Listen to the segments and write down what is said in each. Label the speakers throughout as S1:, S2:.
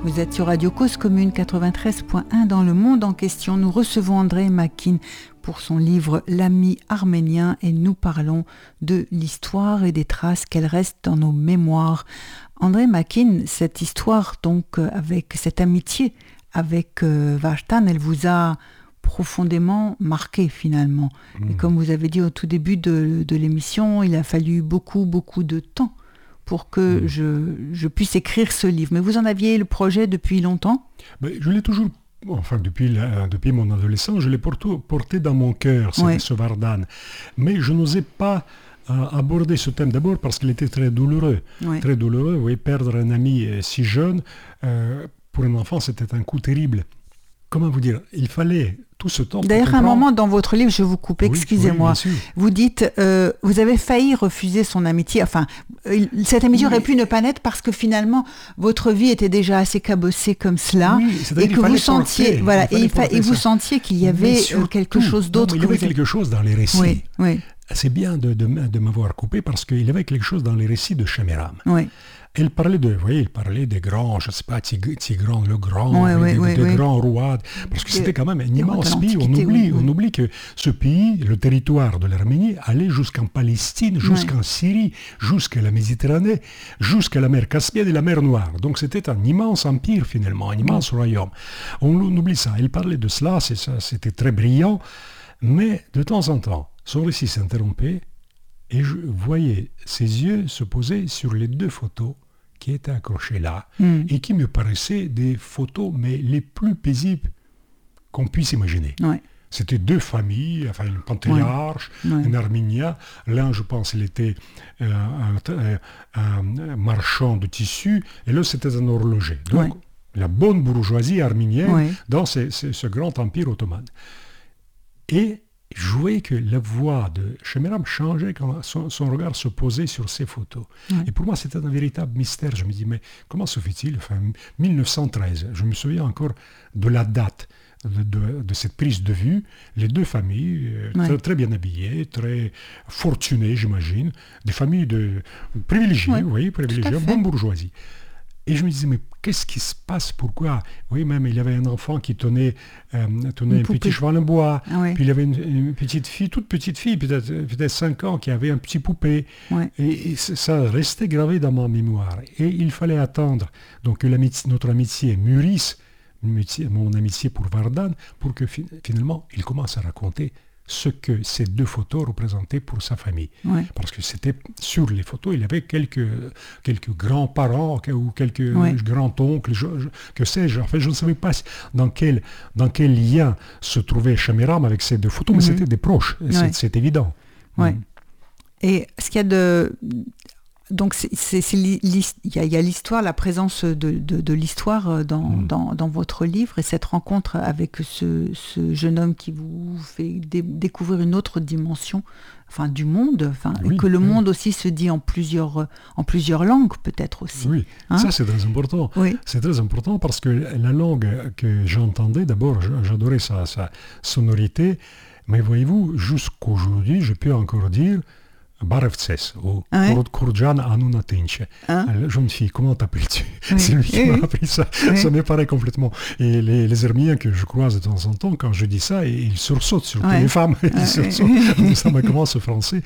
S1: Vous êtes sur Radio Cause Commune 93.1 dans le monde en question. Nous recevons André Makin pour son livre L'ami arménien et nous parlons de l'histoire et des traces qu'elle reste dans nos mémoires. André Makin, cette histoire donc avec cette amitié avec Vartan, elle vous a profondément marqué finalement. Et comme vous avez dit au tout début de l'émission, il a fallu beaucoup de temps pour que je puisse écrire ce livre. Mais vous en aviez le projet depuis longtemps ?
S2: Je l'ai toujours, depuis mon adolescence, je l'ai porté dans mon cœur, ce Vardan. Mais je n'osais pas aborder ce thème d'abord parce qu'il était très douloureux. Très douloureux, oui, perdre un ami si jeune, pour un enfant, c'était un coup terrible. Comment vous dire ? Il fallait tout ce temps.
S1: D'ailleurs, à un moment dans votre livre, je vous coupe, excusez-moi, vous dites, vous avez failli refuser son amitié, enfin, cette amitié aurait pu ne pas naître parce que finalement, votre vie était déjà assez cabossée comme cela, et que vous sentiez, vous sentiez qu'il y avait quelque chose d'autre.
S2: Il y avait quelque chose dans les récits.
S1: Oui.
S2: C'est bien de m'avoir coupé parce qu'il y avait quelque chose dans les récits de Shemiram.
S1: Oui.
S2: Il parlait des grands, je ne sais pas, Tigran le Grand, des grands rois, parce que c'était quand même un immense pays. On oublie que ce pays, le territoire de l'Arménie, allait jusqu'en Palestine, jusqu'en Syrie, jusqu'à la Méditerranée, jusqu'à la mer Caspienne et la mer Noire. Donc c'était un immense empire finalement, un immense royaume. On oublie ça. Il parlait de cela, c'était très brillant, mais de temps en temps, son récit s'interrompait et je voyais ses yeux se poser sur les deux photos qui étaient accrochées là et qui me paraissaient des photos mais les plus paisibles qu'on puisse imaginer. C'était deux familles, enfin un patriarche, un arménien. L'un, je pense, il était un marchand de tissus et l'autre, c'était un horloger. Donc, la bonne bourgeoisie arménienne dans ce grand empire ottoman. Et je voyais que la voix de Shemiram changeait quand son regard se posait sur ces photos. Et pour moi, c'était un véritable mystère. Je me dis, mais comment se fait-il ? 1913, je me souviens encore de la date de cette prise de vue. Les deux familles, très bien habillées, très fortunées, j'imagine. Des familles privilégiées, bonne bourgeoisie. Et je me disais, mais qu'est-ce qui se passe ? Pourquoi ? Oui, même il y avait un enfant qui tenait un petit cheval en bois. Puis il y avait une petite fille, toute petite fille, peut-être 5 ans, qui avait un petit poupée. Et ça restait gravé dans ma mémoire. Et il fallait attendre donc, que notre amitié mûrisse, mon amitié pour Vardan, pour que finalement il commence à raconter ce que ces deux photos représentaient pour sa famille. Parce que c'était sur les photos, il y avait quelques grands-parents ou quelques grands-oncles, que sais-je. En fait, je ne savais pas dans quel lien se trouvait Shemiram avec ces deux photos, mais c'était des proches, c'est évident.
S1: Et ce qu'il y a donc il y a l'histoire, la présence de l'histoire dans votre livre et cette rencontre avec ce jeune homme qui vous fait découvrir une autre dimension, du monde, et que le monde aussi se dit en plusieurs langues peut-être aussi.
S2: Ça c'est très important. C'est très important parce que la langue que j'entendais, d'abord j'adorais sa sonorité, mais voyez-vous, jusqu'aujourd'hui, je peux encore dire Barevtses, ou Kurdjan Anunatinche. Jeune fille, comment t'appelles-tu ? C'est lui qui m'a appris ça. Ça me paraît complètement. Et les Arméniens que je croise de temps en temps, quand je dis ça, ils sursautent, surtout les femmes. Ils sursautent. Ça me commence au français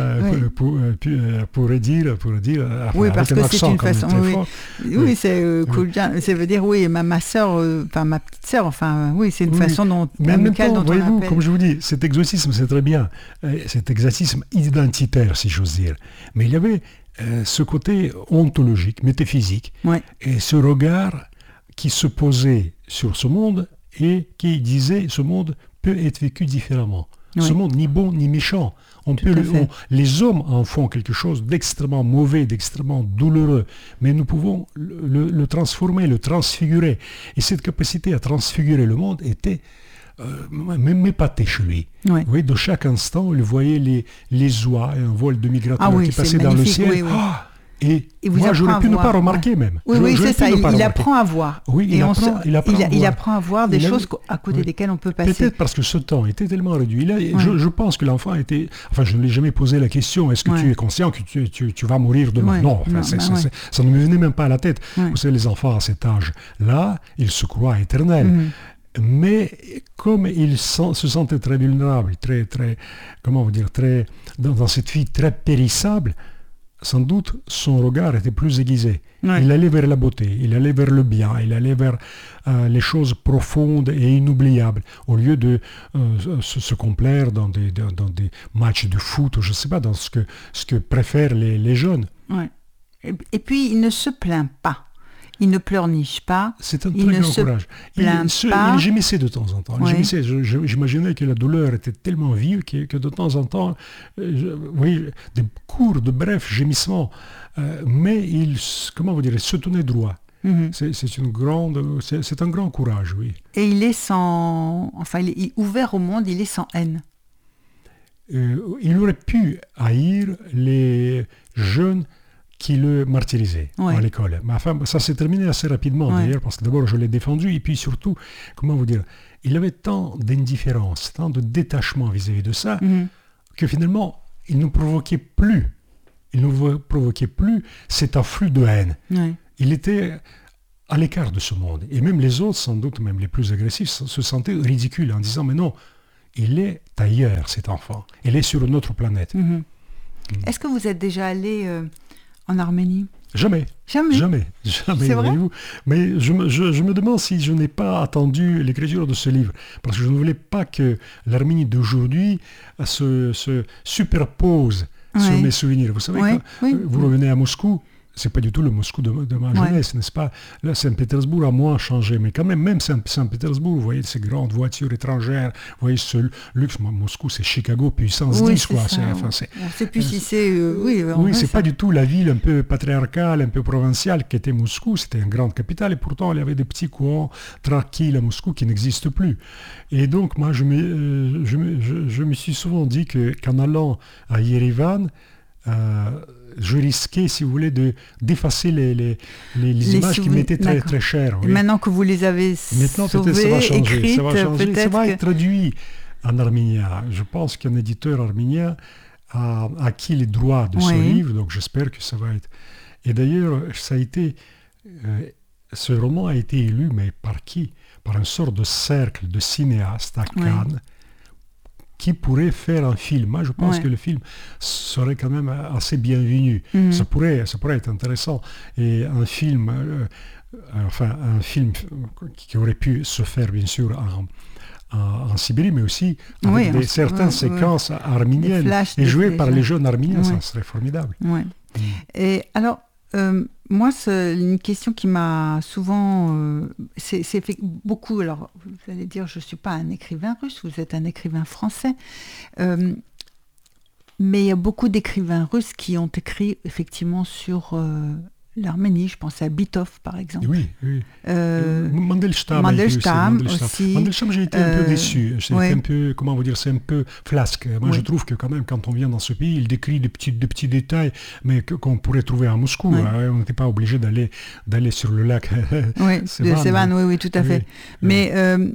S2: pour dire
S1: parce que c'est une façon. C'est Kurdjan. Ça veut dire ma soeur, ma petite sœur. C'est une façon dont amicale dont on
S2: voyez-vous,
S1: appelle.
S2: comme je vous dis, cet exotisme, c'est très bien. Cet exotisme identitaire, si j'ose dire. Mais il y avait ce côté ontologique, métaphysique, et ce regard qui se posait sur ce monde et qui disait ce monde peut être vécu différemment. Ce monde ni bon ni méchant. Les hommes en font quelque chose d'extrêmement mauvais, d'extrêmement douloureux, mais nous pouvons le transformer, le transfigurer. Et cette capacité à transfigurer le monde était m'épatait chez lui. Oui, de chaque instant, il voyait les oies, un vol de migrateurs qui passait dans le ciel. Et moi, j'aurais pu ne pas remarquer même.
S1: Oui, c'est ça, il apprend à voir.
S2: Oui, il
S1: apprend à voir des choses à côté desquelles on peut passer.
S2: Peut-être parce que ce temps était tellement réduit. Je pense que l'enfant était... Enfin, je ne lui ai jamais posé la question, est-ce que tu es conscient que tu vas mourir demain? Non, ça ne me venait même pas à la tête. Vous savez, les enfants à cet âge-là, ils se croient éternels. Mais comme il se sentait très vulnérable, très, comment vous dire, très, dans cette vie très périssable, sans doute son regard était plus aiguisé. Ouais. Il allait vers la beauté, il allait vers le bien, il allait vers les choses profondes et inoubliables, au lieu de se complaire dans des matchs de foot, ou je ne sais pas, dans ce que préfèrent les jeunes.
S1: Ouais. Et puis, il ne se plaint pas. Il ne pleurniche pas.
S2: C'est un très grand courage. Il gémissait de temps en temps. Ouais. J'imaginais que la douleur était tellement vive que de temps en temps, des courts, de brefs gémissements. Mais il se tenait droit. C'est un grand courage, oui.
S1: Et il est il est ouvert au monde, il est sans haine.
S2: Il aurait pu haïr les jeunes qui le martyrisait à l'école. Mais enfin, ça s'est terminé assez rapidement d'ailleurs, parce que d'abord je l'ai défendu, et puis surtout, il avait tant d'indifférence, tant de détachement vis-à-vis de ça, que finalement, il ne provoquait plus cet afflux de haine. Il était à l'écart de ce monde. Et même les autres, sans doute même les plus agressifs, se sentaient ridicules en disant, mais non, il est ailleurs, cet enfant. Il est sur une autre planète.
S1: Est-ce que vous êtes déjà allé... en Arménie?
S2: Jamais.
S1: C'est vrai?
S2: Mais je me demande si je n'ai pas attendu l'écriture de ce livre, parce que je ne voulais pas que l'Arménie d'aujourd'hui se superpose sur mes souvenirs. Vous savez, quand vous revenez à Moscou, c'est pas du tout le Moscou de ma jeunesse, n'est-ce pas? Là, Saint-Pétersbourg a moins changé, mais quand même Saint-Pétersbourg, vous voyez ces grandes voitures étrangères, vous voyez ce luxe. Moscou, c'est Chicago puissance 10, quoi.
S1: On ne sait plus si c'est...
S2: c'est pas du tout la ville un peu patriarcale, un peu provinciale qu'était Moscou. C'était une grande capitale, et pourtant, il y avait des petits courants tranquilles à Moscou qui n'existent plus. Et donc, moi, je me suis souvent dit qu'en allant à Yerevan, je risquais, si vous voulez, d'effacer les images qui m'étaient très, très chères.
S1: Oui. Maintenant que vous les avez sauvées, écrites,
S2: ça va être traduit en arménien. Je pense qu'un éditeur arménien a acquis les droits de ce livre, donc j'espère que ça va être... Et d'ailleurs, ça a été... ce roman a été élu, mais par qui? Par une sorte de cercle de cinéastes à Cannes, qui pourrait faire un film. Moi, je pense que le film serait quand même assez bienvenu. Ça pourrait être intéressant. Et un film qui aurait pu se faire, bien sûr, en Sibérie, mais aussi avec certaines séquences arméniennes et jouées par les jeunes arméniens, ça serait formidable.
S1: Et alors, moi, c'est une question qui m'a souvent... c'est fait beaucoup... Alors, vous allez dire, je ne suis pas un écrivain russe, vous êtes un écrivain français. Mais il y a beaucoup d'écrivains russes qui ont écrit, effectivement, sur l'Arménie. Je pense à Bitov, par exemple.
S2: Oui. Mandelstam aussi. Mandelstam, j'ai été un peu déçu. C'est un peu, c'est un peu flasque. Moi, je trouve que quand même, quand on vient dans ce pays, il décrit des petits détails, mais qu'on pourrait trouver à Moscou. On n'était pas obligé d'aller sur le lac.
S1: Sevan, oui, tout à fait. Mais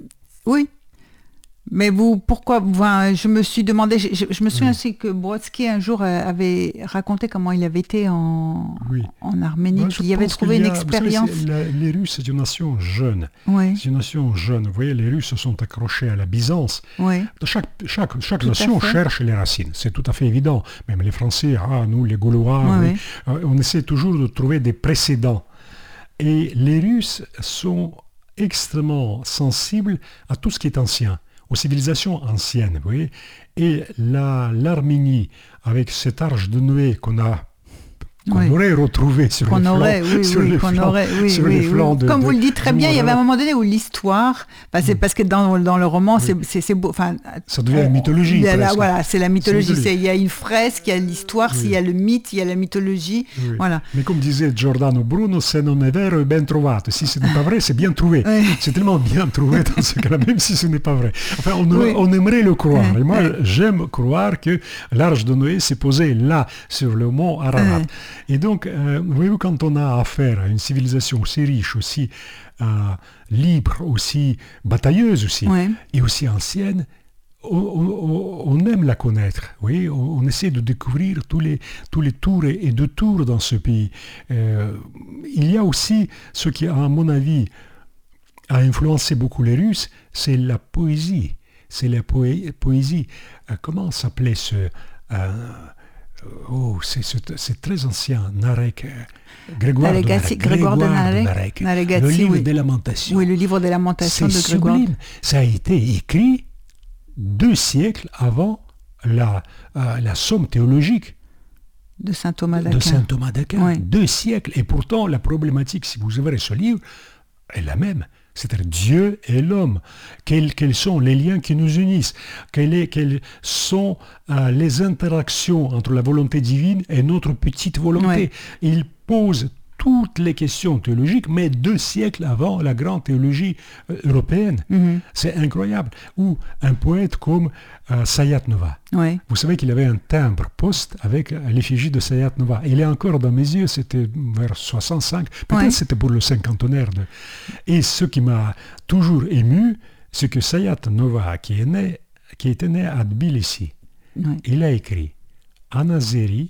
S1: Mais pourquoi je me suis demandé, je me souviens aussi que Brodsky un jour avait raconté comment il avait été en Arménie, qu'il y avait trouvé une expérience.
S2: Vous savez, les Russes, c'est une nation jeune. C'est une nation jeune. Vous voyez, les Russes se sont accrochés à la Byzance. Chaque nation cherche les racines. C'est tout à fait évident. Même les Français, nous, les Gaulois, on essaie toujours de trouver des précédents. Et les Russes sont extrêmement sensibles à tout ce qui est ancien, aux civilisations anciennes, vous voyez. Et l'Arménie, avec cet arche de Noé qu'on aurait retrouvé sur les flancs de...
S1: Comme vous le dites très bien, il y avait un moment donné où l'histoire, c'est parce que dans le roman, c'est beau.
S2: Ça devient la mythologie.
S1: C'est la mythologie. Il y a une fresque, il y a l'histoire, s'il y a le mythe, il y a la mythologie. Voilà.
S2: Mais comme disait Giordano Bruno, se non è vero è ben trovato. Si ce n'est pas vrai, c'est bien trouvé. C'est tellement bien trouvé dans ce cas-là, même si ce n'est pas vrai. Enfin, on aimerait le croire. Et moi, j'aime croire que l'arche de Noé s'est posée là, sur le mont Ararat. Et donc, voyez-vous, quand on a affaire à une civilisation aussi riche, aussi libre, aussi batailleuse aussi, et aussi ancienne, on aime la connaître, oui, on essaie de découvrir tous les tours et détours dans ce pays. Il y a aussi ce qui, à mon avis, a influencé beaucoup les Russes, c'est la poésie. C'est la poésie. Comment s'appelait ce... c'est très ancien, Narek. Grégoire de Narek. Le livre des Lamentations.
S1: Oui, le livre des Lamentations de Grégoire.
S2: C'est sublime. Ça a été écrit 2 siècles avant la somme théologique
S1: de saint Thomas d'Aquin.
S2: Oui. 2 siècles. Et pourtant, la problématique, si vous ouvrez ce livre, est la même. C'est-à-dire Dieu et l'homme. Quels sont les liens qui nous unissent? Quelles sont les interactions entre la volonté divine et notre petite volonté? Il pose toutes les questions théologiques, mais 2 siècles avant la grande théologie européenne. C'est incroyable. Ou un poète comme Sayat-Nova. Vous savez qu'il avait un timbre poste avec l'effigie de Sayat-Nova. Il est encore dans mes yeux, c'était vers 65, peut-être c'était pour le cinquantenaire. Et ce qui m'a toujours ému, c'est que Sayat-Nova, qui était né à Tbilissi, il a écrit en azéri,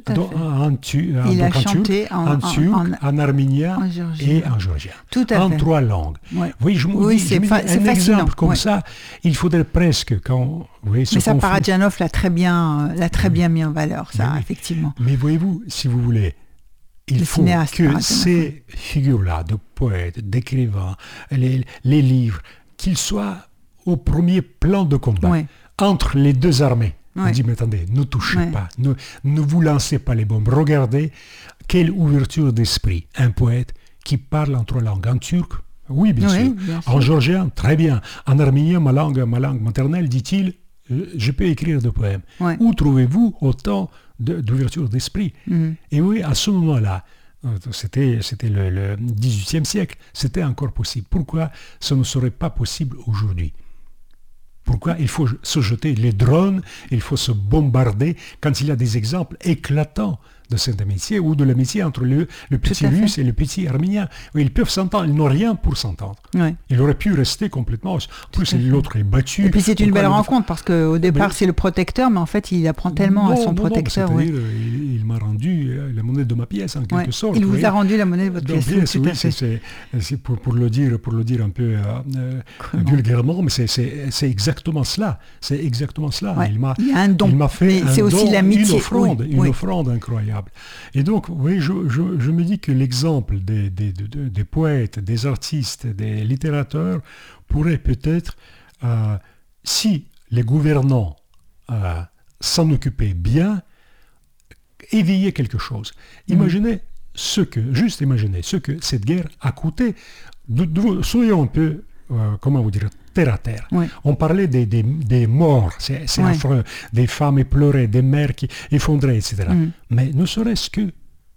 S1: il a chanté
S2: en turc, en arménien et en géorgien. En 3 langues. Oui, je me dis un exemple comme ça, il faudrait presque
S1: mais ça, Parajanov l'a très bien mis en valeur, ça, effectivement.
S2: Mais voyez-vous, si vous voulez, il faut que ces figures-là, de poètes, d'écrivains, les livres, qu'ils soient au premier plan de combat, entre les 2 armées. On dit, mais attendez, ne touchez pas, ne vous lancez pas les bombes. Regardez quelle ouverture d'esprit. Un poète qui parle en 3 langues. En turc, oui, bien sûr. En géorgien, très bien. En arménien, ma langue maternelle, dit-il, je peux écrire des poèmes. Où trouvez-vous autant d'ouverture d'esprit? Et oui, à ce moment-là, c'était le 18e siècle, c'était encore possible. Pourquoi ce ne serait pas possible aujourd'hui? Pourquoi il faut se jeter les drones, il faut se bombarder quand il y a des exemples éclatants de cette amitié ou de l'amitié entre le petit russe et le petit arménien. Ils peuvent s'entendre, ils n'ont rien pour s'entendre. Il aurait pu rester complètement... En plus, l'autre est battu.
S1: Et puis c'est une belle rencontre parce qu'au départ c'est le protecteur, mais en fait il apprend tellement à son protecteur.
S2: C'est-à-dire, il m'a rendu la monnaie de ma pièce en quelque sorte.
S1: Il vous a rendu la monnaie de votre pièce.
S2: C'est pour le dire un peu vulgairement, mais c'est exactement cela. C'est exactement cela.
S1: Il y a un don.
S2: Il m'a fait
S1: c'est aussi l'amitié.
S2: Une offrande incroyable. Et donc, oui, je me dis que l'exemple des poètes, des artistes, des littérateurs pourrait peut-être, si les gouvernants s'en occupaient bien, éveiller quelque chose. Imaginez ce que cette guerre a coûté. Soyons un peu, comment vous dire, terre à terre. On parlait des morts, c'est affreux, des femmes éplorées, des mères qui effondraient, etc. Mais ne serait-ce que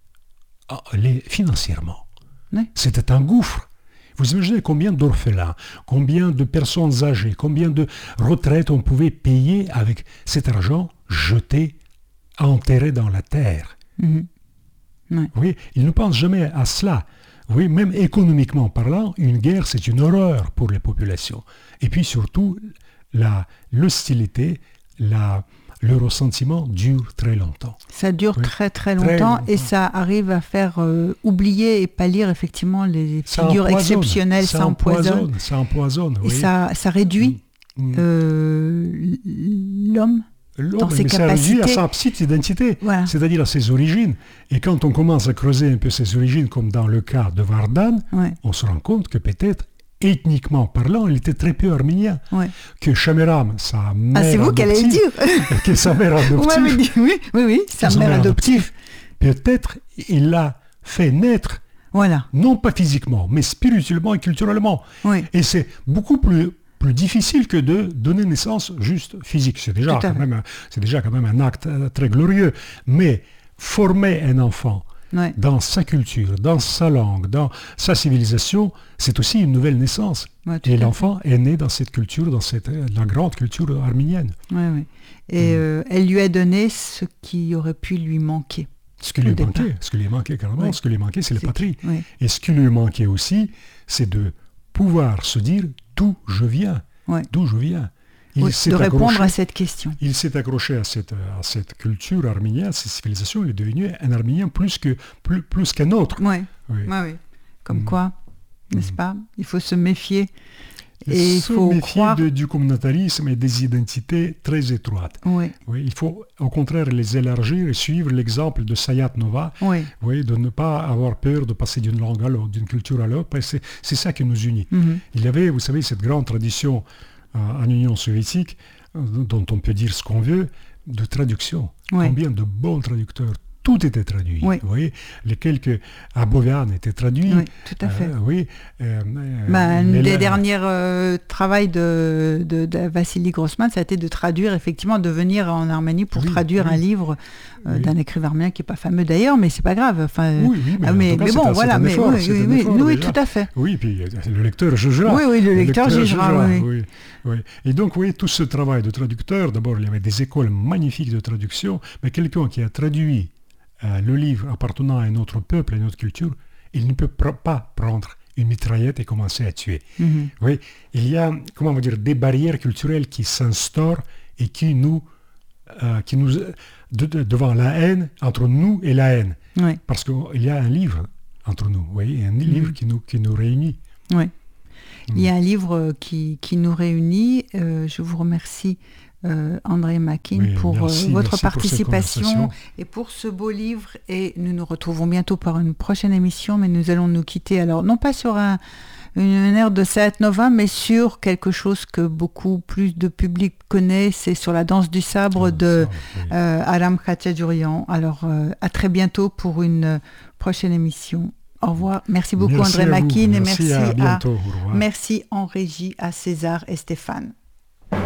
S2: financièrement, c'était un gouffre. Vous imaginez combien d'orphelins, combien de personnes âgées, combien de retraites on pouvait payer avec cet argent jeté, enterré dans la terre. Oui, ils ne pensent jamais à cela. Oui, même économiquement parlant, une guerre, c'est une horreur pour les populations. Et puis surtout, l'hostilité, le ressentiment dure très longtemps.
S1: Ça dure très très longtemps et ça arrive à faire oublier et pâlir effectivement les figures exceptionnelles. Ça empoisonne.
S2: Ça empoisonne,
S1: et ça réduit l'homme. Dans ses capacités. Ça réduit
S2: à sa petite identité, c'est-à-dire à ses origines. Et quand on commence à creuser un peu ses origines, comme dans le cas de Vardan, on se rend compte que peut-être, ethniquement parlant, il était très peu arménien. Que Shameram, sa mère adoptive...
S1: c'est vous qui allez le dire.
S2: Que sa mère adoptive...
S1: oui, sa mère adoptive.
S2: Peut-être il l'a fait naître, non pas physiquement, mais spirituellement et culturellement. Et c'est beaucoup plus difficile que de donner naissance juste physique. C'est déjà quand même un acte très glorieux. Mais former un enfant dans sa culture, dans sa langue, dans sa civilisation, c'est aussi une nouvelle naissance. Et l'enfant est né dans cette culture, dans la grande culture arménienne.
S1: Et elle lui a donné ce qui aurait pu lui manquer.
S2: Ce qui lui manquait carrément,
S1: Oui.
S2: ce qui lui manquait, c'est la patrie.
S1: Oui.
S2: Et ce qui lui manquait aussi, c'est de pouvoir se dire d'où je viens.
S1: Oui.
S2: D'où je viens.
S1: De répondre à cette question.
S2: Il s'est accroché à cette culture arménienne, à cette civilisation. Il est devenu un Arménien plus qu'un autre.
S1: Oui.
S2: Oui.
S1: Oui. Comme quoi, n'est-ce pas? Il faut se méfier. Et il faut
S2: méfier
S1: croire
S2: du communautarisme et des identités très étroites.
S1: Oui.
S2: Oui, il faut au contraire les élargir et suivre l'exemple de Sayat Nova,
S1: Oui.
S2: Oui, de ne pas avoir peur de passer d'une langue à l'autre, d'une culture à l'autre, parce que c'est ça qui nous unit. Il y avait, vous savez, cette grande tradition en Union soviétique, dont on peut dire ce qu'on veut, de traduction.
S1: Oui.
S2: Combien de bons traducteurs, tout était traduit.
S1: Oui.
S2: Vous voyez, les quelques Abovian étaient traduits.
S1: Oui, tout à fait.
S2: Oui.
S1: Des derniers travaux de Vassili Grossman, ça a été de traduire, effectivement, de venir en Arménie pour traduire un livre d'un écrivain arménien qui n'est pas fameux d'ailleurs, mais c'est pas grave. Enfin, mais bon, voilà. Oui, tout à fait.
S2: Oui, puis le lecteur jugera.
S1: Oui, le lecteur jugera.
S2: Oui. Et donc, vous voyez, tout ce travail de traducteur, d'abord, il y avait des écoles magnifiques de traduction, mais quelqu'un qui a traduit le livre appartenant à un autre peuple, à une autre culture, il ne peut pas prendre une mitraillette et commencer à tuer. Oui, il y a, comment dire, des barrières culturelles qui s'instaurent et qui nous devant la haine, entre nous et la haine.
S1: Oui.
S2: Parce qu'il y a un livre entre nous, vous voyez, un livre qui nous réunit.
S1: Oui. Il y a un livre qui nous réunit. Je vous remercie, André Makin, pour votre participation et pour ce beau livre. Et nous nous retrouvons bientôt pour une prochaine émission, mais nous allons nous quitter. Alors, non pas sur une ère de Sayat Nova, mais sur quelque chose que beaucoup plus de public connaît, c'est sur la danse du sabre de Aram Khachaturian. Alors, à très bientôt pour une prochaine émission. Au revoir. Merci beaucoup, André Makin, et merci en régie à César et Stéphane.